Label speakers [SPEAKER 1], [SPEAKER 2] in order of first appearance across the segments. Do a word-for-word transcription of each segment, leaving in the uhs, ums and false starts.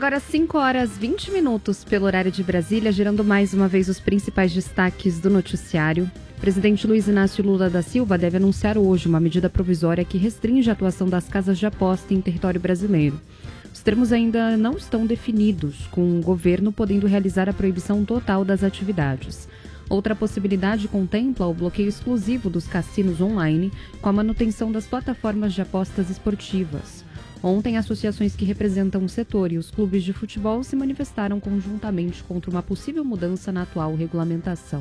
[SPEAKER 1] Agora cinco horas e vinte minutos pelo horário de Brasília, gerando mais uma vez os principais destaques do noticiário. O presidente Luiz Inácio Lula da Silva deve anunciar hoje uma medida provisória que restringe a atuação das casas de aposta em território brasileiro. Os termos ainda não estão definidos, com o governo podendo realizar a proibição total das atividades. Outra possibilidade contempla o bloqueio exclusivo dos cassinos online, com a manutenção das plataformas de apostas esportivas. Ontem, associações que representam o setor e os clubes de futebol se manifestaram conjuntamente contra uma possível mudança na atual regulamentação.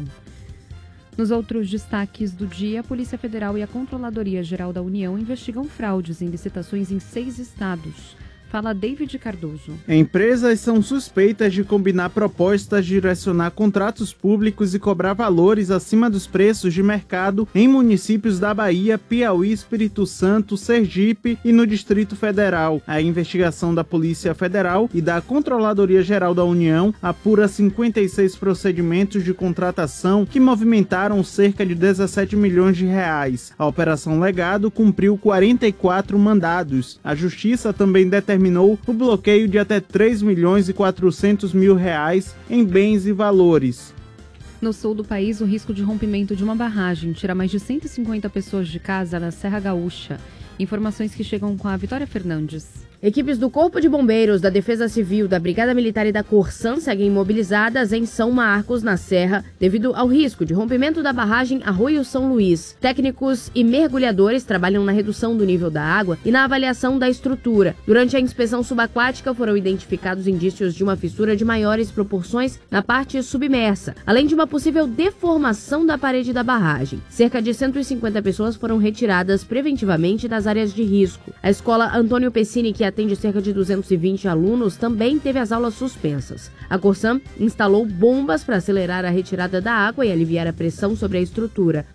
[SPEAKER 1] Nos outros destaques do dia, a Polícia Federal e a Controladoria Geral da União investigam fraudes em licitações em seis estados. Fala David Cardoso.
[SPEAKER 2] Empresas são suspeitas de combinar propostas de direcionar contratos públicos e cobrar valores acima dos preços de mercado em municípios da Bahia, Piauí, Espírito Santo, Sergipe e no Distrito Federal. A investigação da Polícia Federal e da Controladoria Geral da União apura cinquenta e seis procedimentos de contratação que movimentaram cerca de dezessete milhões de reais. A Operação Legado cumpriu quarenta e quatro mandados. A Justiça também determinou o bloqueio de até três milhões e quatrocentos mil reais em bens e valores.
[SPEAKER 1] No sul do país, o risco de rompimento de uma barragem tira mais de cento e cinquenta pessoas de casa na Serra Gaúcha. Informações que chegam com a Vitória Fernandes.
[SPEAKER 3] Equipes do Corpo de Bombeiros, da Defesa Civil, da Brigada Militar e da Corsan seguem mobilizadas em São Marcos, na Serra, devido ao risco de rompimento da barragem Arroio São Luís. Técnicos e mergulhadores trabalham na redução do nível da água e na avaliação da estrutura. Durante a inspeção subaquática, foram identificados indícios de uma fissura de maiores proporções na parte submersa, além de uma possível deformação da parede da barragem. Cerca de cento e cinquenta pessoas foram retiradas preventivamente das áreas de risco. A escola Antônio Pessini, que atende cerca de duzentos e vinte alunos, também teve as aulas suspensas. A Corsan instalou bombas para acelerar a retirada da água e aliviar a pressão sobre a estrutura.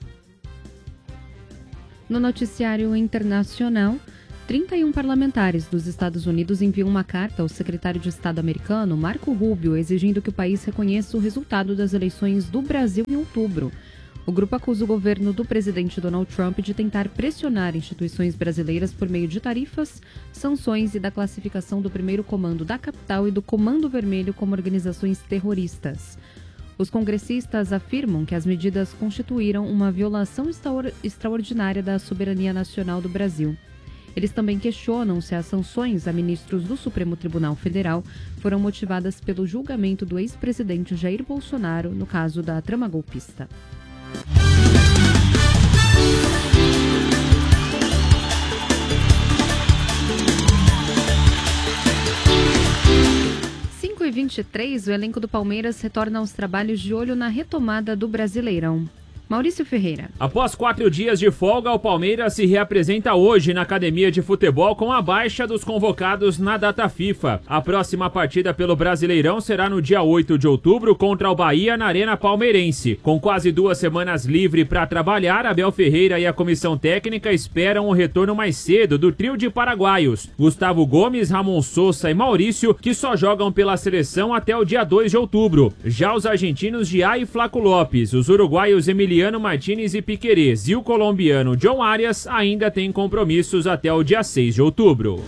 [SPEAKER 1] No noticiário internacional, trinta e um parlamentares dos Estados Unidos enviam uma carta ao secretário de Estado americano, Marco Rubio, exigindo que o país reconheça o resultado das eleições do Brasil em outubro. O grupo acusa o governo do presidente Donald Trump de tentar pressionar instituições brasileiras por meio de tarifas, sanções e da classificação do primeiro comando da capital e do Comando Vermelho como organizações terroristas. Os congressistas afirmam que as medidas constituíram uma violação extraordinária da soberania nacional do Brasil. Eles também questionam se as sanções a ministros do Supremo Tribunal Federal foram motivadas pelo julgamento do ex-presidente Jair Bolsonaro no caso da trama golpista. cinco e vinte e três, o elenco do Palmeiras retorna aos trabalhos de olho na retomada do Brasileirão. Maurício Ferreira.
[SPEAKER 4] Após quatro dias de folga, o Palmeiras se reapresenta hoje na academia de futebol com a baixa dos convocados na data FIFA. A próxima partida pelo Brasileirão será no dia oito de outubro contra o Bahia na Arena Palmeirense. Com quase duas semanas livre para trabalhar, Abel Ferreira e a comissão técnica esperam o retorno mais cedo do trio de paraguaios, Gustavo Gomes, Ramon Sousa e Maurício, que só jogam pela seleção até o dia dois de outubro. Já os argentinos Gia e Flaco Lopes, os uruguaios Emiliano Martínez e Piquerez e o colombiano John Arias ainda têm compromissos até o dia seis de outubro.